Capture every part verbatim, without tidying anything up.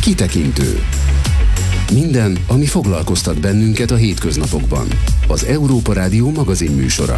Kitekintő. Minden, ami foglalkoztat bennünket a hétköznapokban. Az Európa Rádió magazinműsora.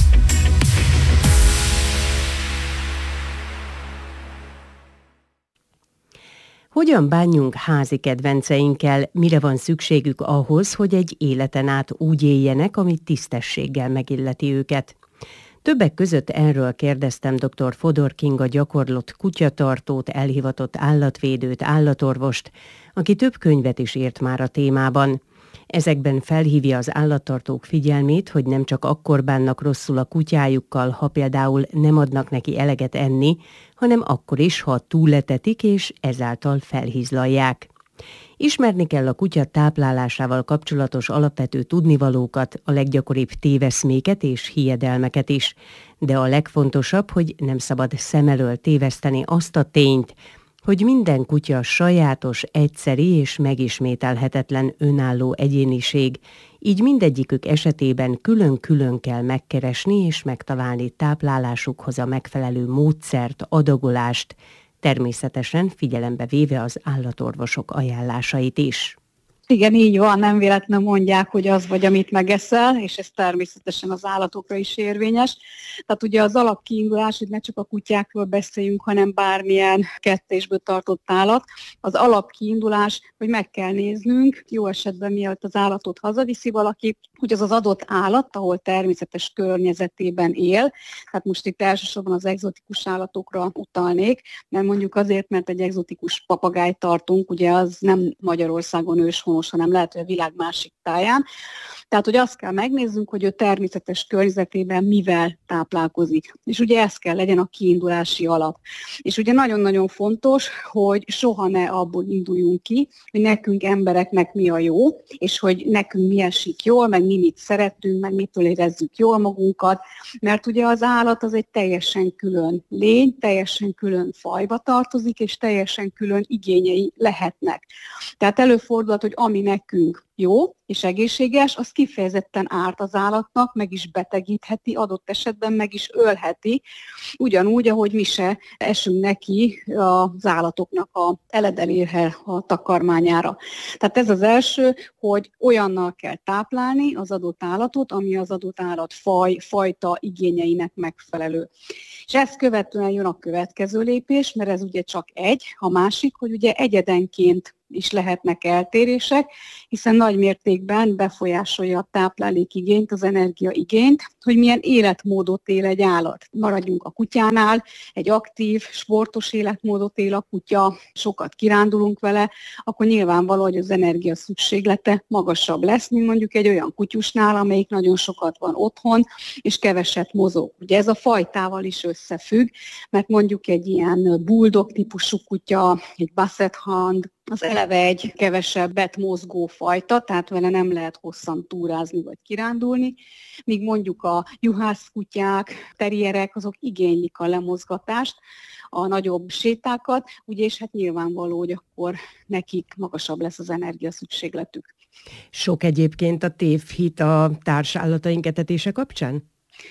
Hogyan bánjunk házi kedvenceinkkel, mire van szükségük ahhoz, hogy egy életen át úgy éljenek, ami tisztességgel megilleti őket? Többek között erről kérdeztem dr. Fodor Kinga gyakorlott kutyatartót, elhivatott állatvédőt, állatorvost, aki több könyvet is írt már a témában. Ezekben felhívja az állattartók figyelmét, hogy nem csak akkor bánnak rosszul a kutyájukkal, ha például nem adnak neki eleget enni, hanem akkor is, ha túletetik és ezáltal felhizlalják. Ismerni kell a kutya táplálásával kapcsolatos alapvető tudnivalókat, a leggyakoribb téveszméket és hiedelmeket is. De a legfontosabb, hogy nem szabad szem elől téveszteni azt a tényt, hogy minden kutya sajátos, egyszeri és megismételhetetlen önálló egyéniség, így mindegyikük esetében külön-külön kell megkeresni és megtalálni táplálásukhoz a megfelelő módszert, adagolást, természetesen figyelembe véve az állatorvosok ajánlásait is. Igen, így van, nem véletlenül mondják, hogy az vagy, amit megeszel, és ez természetesen az állatokra is érvényes. Tehát ugye az alapkiindulás, hogy ne csak a kutyákról beszéljünk, hanem bármilyen kettésből tartott állat. Az alapkiindulás, hogy meg kell néznünk, jó esetben mielőtt az állatot hazaviszi valaki, hogy az az adott állat, ahol természetes környezetében él, tehát most itt elsősorban az egzotikus állatokra utalnék, mert mondjuk azért, mert egy egzotikus papagájt tartunk, ugye az nem Magyarországon őshonos, hanem lehet, hogy a világ másik táján. Tehát, hogy azt kell megnézzünk, hogy ő természetes környezetében mivel táplálkozik. És ugye ez kell legyen a kiindulási alap. És ugye nagyon-nagyon fontos, hogy soha ne abból induljunk ki, hogy nekünk embereknek mi a jó, és hogy nekünk mi esik jól, meg mi mit szeretünk, meg mitől érezzük jól magunkat, mert ugye az állat az egy teljesen külön lény, teljesen külön fajba tartozik, és teljesen külön igényei lehetnek. Tehát előfordulhat, hogy ami nekünk jó és egészséges, az kifejezetten árt az állatnak, meg is betegítheti, adott esetben meg is ölheti, ugyanúgy, ahogy mi se esünk neki az állatoknak a eledelérhe, a takarmányára. Tehát ez az első, hogy olyannal kell táplálni az adott állatot, ami az adott állat faj, fajta igényeinek megfelelő. És ezt követően jön a következő lépés, mert ez ugye csak egy, a másik, hogy ugye egyedenként is lehetnek eltérések, hiszen nagy mértékben befolyásolja a táplálékigényt, az energiaigényt, hogy milyen életmódot él egy állat. Maradjunk a kutyánál, egy aktív, sportos életmódot él a kutya, sokat kirándulunk vele, akkor nyilvánvaló, hogy az energia szükséglete magasabb lesz, mint mondjuk egy olyan kutyusnál, amelyik nagyon sokat van otthon, és keveset mozog. Ugye ez a fajtával is összefügg, mert mondjuk egy ilyen bulldog típusú kutya, egy basset hound, az eleve egy kevesebbet mozgó fajta, tehát vele nem lehet hosszan túrázni vagy kirándulni, míg mondjuk a juhászkutyák, terrierek, azok igénylik a lemozgatást, a nagyobb sétákat, ugye, és hát nyilvánvaló, hogy akkor nekik magasabb lesz az energiaszükségletük. Sok egyébként a tévhit a társállataink etetése kapcsán?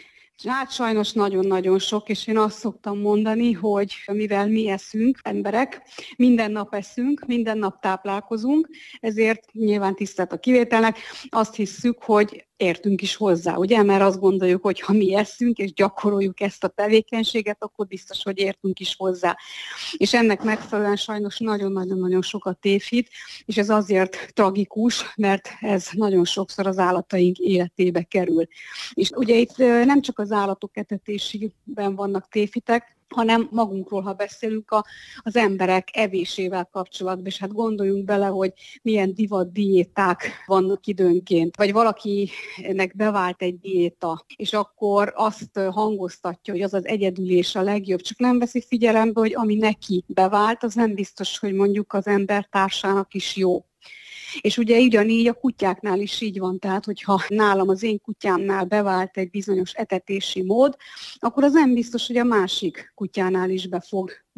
Hát sajnos nagyon-nagyon sok, és én azt szoktam mondani, hogy mivel mi eszünk, emberek, minden nap eszünk, minden nap táplálkozunk, ezért nyilván tisztelt a kivételnek, azt hisszük, hogy értünk is hozzá, ugye? Mert azt gondoljuk, hogy ha mi eszünk és gyakoroljuk ezt a tevékenységet, akkor biztos, hogy értünk is hozzá. És ennek megfelelően sajnos nagyon-nagyon-nagyon sok a tévhit, és ez azért tragikus, mert ez nagyon sokszor az állataink életébe kerül. És ugye itt nem csak az állatok etetésében vannak tévhitek, hanem magunkról, ha beszélünk, a, az emberek evésével kapcsolatban, és hát gondoljunk bele, hogy milyen divat diéták vannak időnként, vagy valakinek bevált egy diéta, és akkor azt hangoztatja, hogy az az egyedülés a legjobb, csak nem veszi figyelembe, hogy ami neki bevált, az nem biztos, hogy mondjuk az embertársának is jó. És ugye ugyanígy a kutyáknál is így van, tehát hogyha nálam az én kutyámnál bevált egy bizonyos etetési mód, akkor az nem biztos, hogy a másik kutyánál is be fog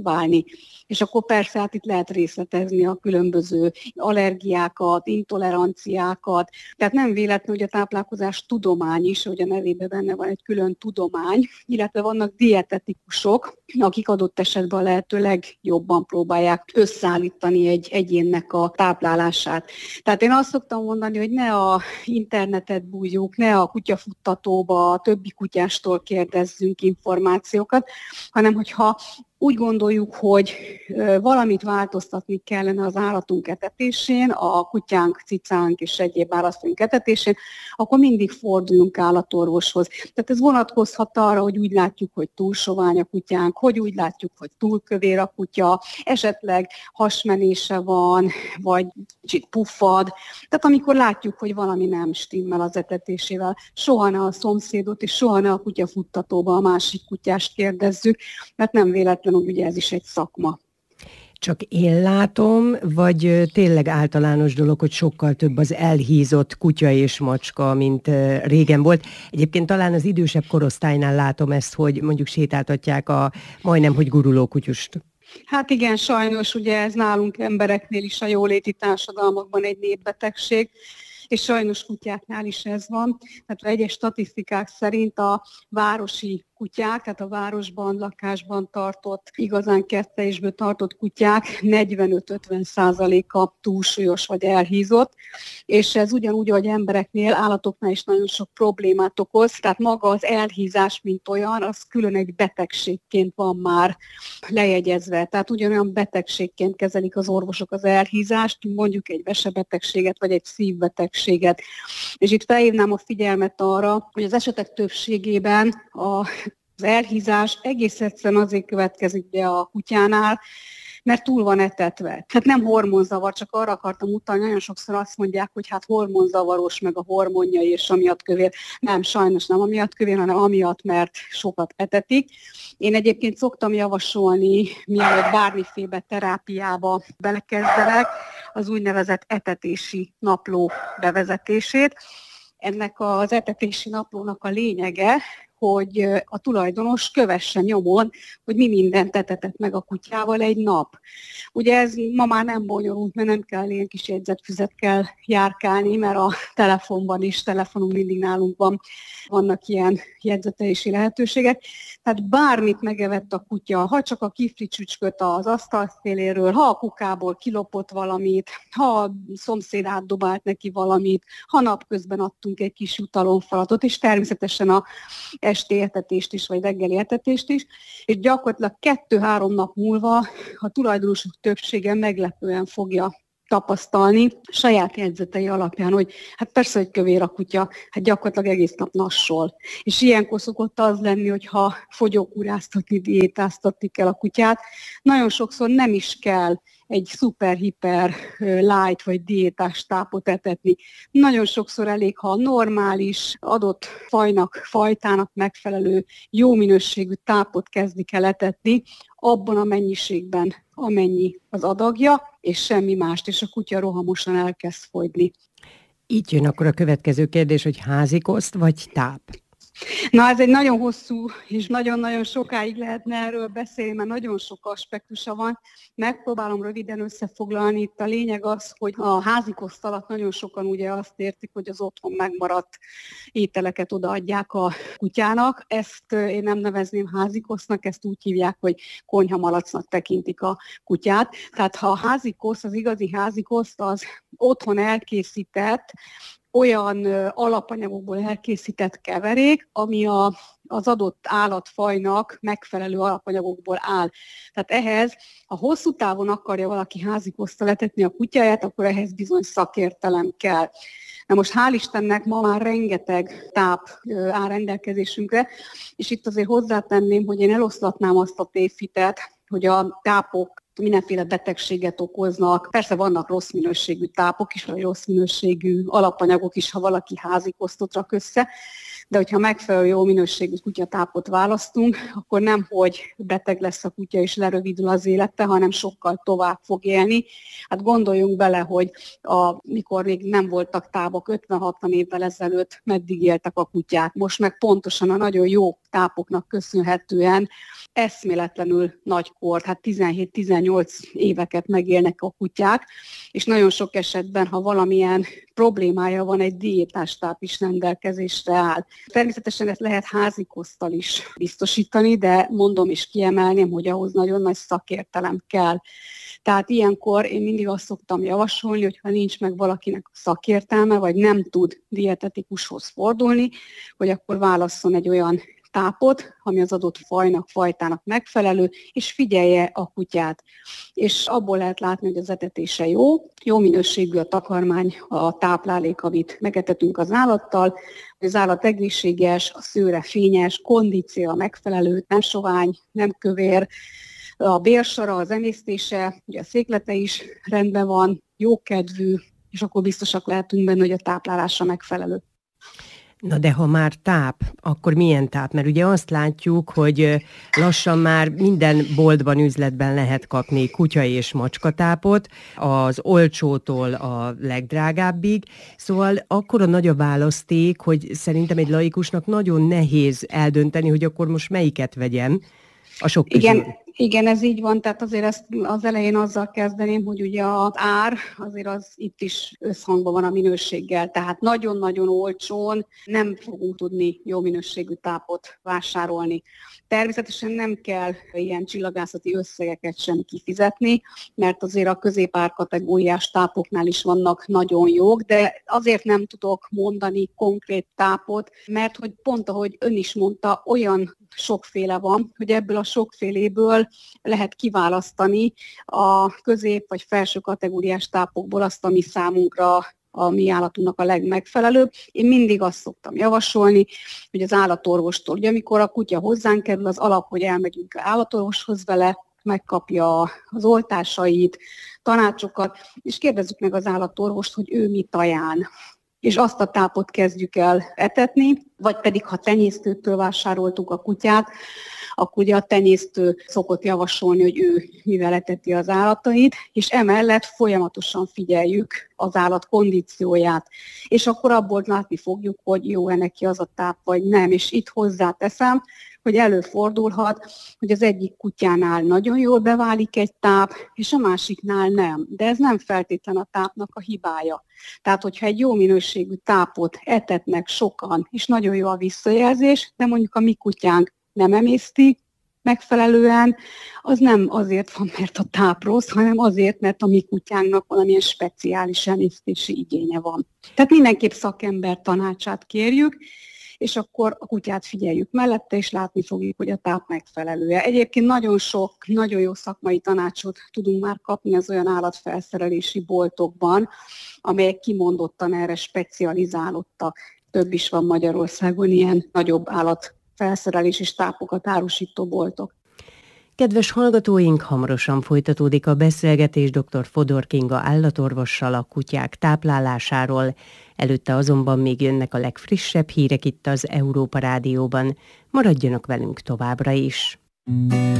válni. És akkor persze hát itt lehet részletezni a különböző allergiákat, intoleranciákat. Tehát nem véletlen, hogy a táplálkozás tudomány is, hogy a nevében benne van egy külön tudomány, illetve vannak dietetikusok, akik adott esetben a lehető legjobban próbálják összeállítani egy egyénnek a táplálását. Tehát én azt szoktam mondani, hogy ne a internetet bújjuk, ne a kutyafuttatóba, a többi kutyástól kérdezzünk információkat, hanem hogyha úgy gondoljuk, hogy valamit változtatni kellene az állatunk etetésén, a kutyánk, cicánk és egyéb állatunk etetésén, akkor mindig forduljunk állatorvoshoz. Tehát ez vonatkozhat arra, hogy úgy látjuk, hogy túl sovány a kutyánk, hogy úgy látjuk, hogy túl kövér a kutya, esetleg hasmenése van, vagy kicsit puffad. Tehát amikor látjuk, hogy valami nem stimmel az etetésével, soha ne a szomszédot és soha ne a kutyafuttatóba a másik kutyást kérdezzük, mert nem véletlen, ugye ez is egy szakma. Csak én látom, vagy tényleg általános dolog, hogy sokkal több az elhízott kutya és macska, mint régen volt. Egyébként talán az idősebb korosztálynál látom ezt, hogy mondjuk sétáltatják a majdnem, hogy guruló kutyust. Hát igen, sajnos ugye ez nálunk embereknél is a jóléti társadalmakban egy népbetegség, és sajnos kutyáknál is ez van. Tehát egyes statisztikák szerint a városi kutyák, tehát a városban, lakásban tartott, igazán kertelésből tartott kutyák negyvenöt-ötven százaléka túlsúlyos vagy elhízott, és ez ugyanúgy, hogy embereknél, állatoknál is nagyon sok problémát okoz, tehát maga az elhízás, mint olyan, az külön egy betegségként van már lejegyezve. Tehát ugyanolyan betegségként kezelik az orvosok az elhízást, mondjuk egy vesebetegséget vagy egy szívbetegséget. És itt felhívnám a figyelmet arra, hogy az esetek többségében a az elhízás egész egyszerűen azért következik ugye a kutyánál, mert túl van etetve. Tehát nem hormonzavar, csak arra akartam utalni, nagyon sokszor azt mondják, hogy hát hormonzavaros, meg a hormonjai, és amiatt kövér. Nem, sajnos nem amiatt kövér, hanem amiatt, mert sokat etetik. Én egyébként szoktam javasolni, mielőtt bármiféle terápiába belekezdenek, az úgynevezett etetési napló bevezetését. Ennek az etetési naplónak a lényege, hogy a tulajdonos kövesse nyomon, hogy mi mindent etetett meg a kutyával egy nap. Ugye ez ma már nem bonyolult, mert nem kell ilyen kis jegyzetfüzet kell járkálni, mert a telefonban is, telefonunk mindig nálunk van, vannak ilyen jegyzetelési lehetőségek. Tehát bármit megevett a kutya, ha csak a kifli csücsköt az asztal széléről, ha a kukából kilopott valamit, ha a szomszéd átdobált neki valamit, ha napközben adtunk egy kis jutalomfalatot, és természetesen a esti etetést is, vagy reggeli etetést is, és gyakorlatilag kettő-három nap múlva a tulajdonosok többsége meglepően fogja tapasztalni saját jegyzetei alapján, hogy hát persze, hogy kövér a kutya, hát gyakorlatilag egész nap nassol. És ilyenkor szokott az lenni, hogyha fogyókúráztatni, diétáztatni kell a kutyát. Nagyon sokszor nem is kell egy szuper-hiper light vagy diétás tápot etetni. Nagyon sokszor elég, ha a normális, adott fajnak, fajtának megfelelő, jó minőségű tápot kezdik el etetni, abban a mennyiségben, amennyi az adagja, és semmi mást, és a kutya rohamosan elkezd fogyni. Így jön akkor a következő kérdés, hogy házikoszt vagy táp? Na, ez egy nagyon hosszú, és nagyon-nagyon sokáig lehetne erről beszélni, mert nagyon sok aspektusa van. Megpróbálom röviden összefoglalni. Itt a lényeg az, hogy a házikoszt alatt nagyon sokan ugye azt értik, hogy az otthon megmaradt ételeket odaadják a kutyának. Ezt én nem nevezném házikosztnak, ezt úgy hívják, hogy konyhamalacnak tekintik a kutyát. Tehát ha a házikoszt, az igazi házikoszt, az otthon elkészített, olyan alapanyagokból elkészített keverék, ami a, az adott állatfajnak megfelelő alapanyagokból áll. Tehát ehhez, ha hosszú távon akarja valaki házikosztra letetni a kutyáját, akkor ehhez bizony szakértelem kell. Na most hál' Istennek ma már rengeteg táp áll rendelkezésünkre, és itt azért hozzátenném, hogy én eloszlatnám azt a tévhitet, hogy a tápok mindenféle betegséget okoznak. Persze vannak rossz minőségű tápok is, vagy rossz minőségű alapanyagok is, ha valaki házikosztot rak össze, de hogyha megfelelő jó minőségű kutyatápot választunk, akkor nem, hogy beteg lesz a kutya és lerövidül az élete, hanem sokkal tovább fog élni. Hát gondoljunk bele, hogy a, mikor még nem voltak tápok, ötven-hatvan évvel ezelőtt meddig éltek a kutyák. Most meg pontosan a nagyon jó tápoknak köszönhetően eszméletlenül nagy kort, hát tizenhét-tizennyolc éveket megélnek a kutyák, és nagyon sok esetben, ha valamilyen problémája van, egy diétás táp is rendelkezésre áll. Természetesen ezt lehet házi koszttal is biztosítani, de mondom és kiemelném, hogy ahhoz nagyon nagy szakértelem kell. Tehát ilyenkor én mindig azt szoktam javasolni, hogy ha nincs meg valakinek szakértelme, vagy nem tud dietetikushoz fordulni, hogy akkor válasszon egy olyan tápot, ami az adott fajnak, fajtának megfelelő, és figyelje a kutyát. És abból lehet látni, hogy az etetése jó, jó minőségű a takarmány, a táplálék, amit megetetünk az állattal, hogy az állat egészséges, a szőre fényes, kondícia megfelelő, nem sovány, nem kövér, a bérsara, az emésztése, ugye a széklete is rendben van, jókedvű, és akkor biztosak lehetünk benne, hogy a táplálása megfelelő. Na de ha már táp, akkor milyen táp? Mert ugye azt látjuk, hogy lassan már minden boltban, üzletben lehet kapni kutya- és macskatápot, az olcsótól a legdrágábbig, szóval akkora nagy a választék, hogy szerintem egy laikusnak nagyon nehéz eldönteni, hogy akkor most melyiket vegyem a sok közül. Igen. Igen, ez így van, tehát azért ezt az elején azzal kezdeném, hogy ugye az ár azért az itt is összhangban van a minőséggel, tehát nagyon-nagyon olcsón nem fogunk tudni jó minőségű tápot vásárolni. Természetesen nem kell ilyen csillagászati összegeket sem kifizetni, mert azért a középár kategóriás tápoknál is vannak nagyon jók, de azért nem tudok mondani konkrét tápot, mert hogy pont ahogy ön is mondta, olyan sokféle van, hogy ebből a sokféléből lehet kiválasztani a közép- vagy felső kategóriás tápokból azt, ami számunkra a mi állatunknak a legmegfelelőbb. Én mindig azt szoktam javasolni, hogy az állatorvostól, ugye amikor a kutya hozzánk kerül, az alap, hogy elmegyünk állatorvoshoz vele, megkapja az oltásait, tanácsokat, és kérdezzük meg az állatorvost, hogy ő mit ajánl. És azt a tápot kezdjük el etetni, vagy pedig ha tenyésztőtől vásároltuk a kutyát, akkor ugye a tenyésztő szokott javasolni, hogy ő mivel eteti az állatait, és emellett folyamatosan figyeljük az állat kondícióját. És akkor abból látni fogjuk, hogy jó-e neki az a táp, vagy nem. És itt hozzáteszem, hogy előfordulhat, hogy az egyik kutyánál nagyon jól beválik egy táp, és a másiknál nem. De ez nem feltétlen a tápnak a hibája. Tehát, hogyha egy jó minőségű tápot etetnek sokan, és nagyon jó a visszajelzés, de mondjuk a mi kutyánk nem emészti megfelelően, az nem azért van, mert a táp rossz, hanem azért, mert a mi kutyánknak valamilyen speciális emésztési igénye van. Tehát mindenképp szakember tanácsát kérjük, és akkor a kutyát figyeljük mellette, és látni fogjuk, hogy a táp megfelelője. Egyébként nagyon sok, nagyon jó szakmai tanácsot tudunk már kapni az olyan állatfelszerelési boltokban, amelyek kimondottan erre specializálódtak. Több is van Magyarországon ilyen nagyobb állatfelszerelés és tápokat árusító boltok. Kedves hallgatóink, hamarosan folytatódik a beszélgetés dr. Fodor Kinga állatorvossal a kutyák táplálásáról. Előtte azonban még jönnek a legfrissebb hírek itt az Európa Rádióban. Maradjanak velünk továbbra is!